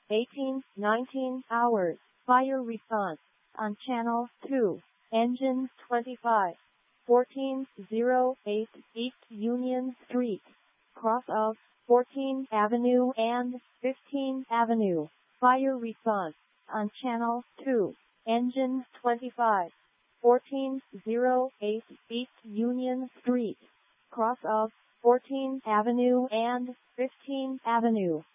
18-19 hours. Fire response on Channel 2. Engine 25. 1408 East Union Street. Cross of 14th Avenue and 15th Avenue. Fire response on Channel 2. Engine 25. 1408 East Union Street. Cross of 14th Avenue and 15th Avenue.